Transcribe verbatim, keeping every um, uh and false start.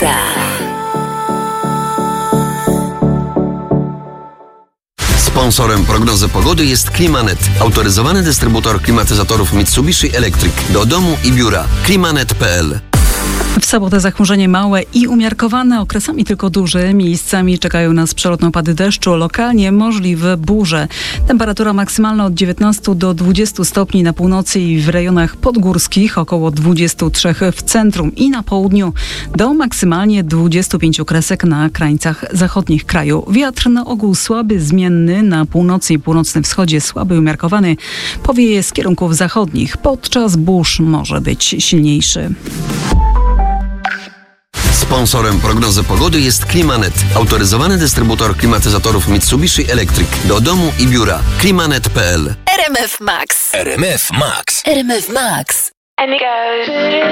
Maxa. Sponsorem prognozy pogody jest Climanet, autoryzowany dystrybutor klimatyzatorów Mitsubishi Electric do domu i biura. climanet kropka p l. W sobotę zachmurzenie małe i umiarkowane, okresami tylko duże. Miejscami czekają nas przelotne opady deszczu, lokalnie możliwe burze. Temperatura maksymalna od dziewiętnastu do dwudziestu stopni na północy i w rejonach podgórskich, około dwudziestu trzech w centrum i na południu, do maksymalnie dwudziestu pięciu kresek na krańcach zachodnich kraju. Wiatr na ogół słaby, zmienny, na północy i północnym wschodzie słaby i umiarkowany. Powieje z kierunków zachodnich. Podczas burz może być silniejszy. Sponsorem prognozy pogody jest Climanet, autoryzowany dystrybutor klimatyzatorów Mitsubishi Electric do domu i biura. climanet kropka p l. R M F Max. R M F Max. R M F Max.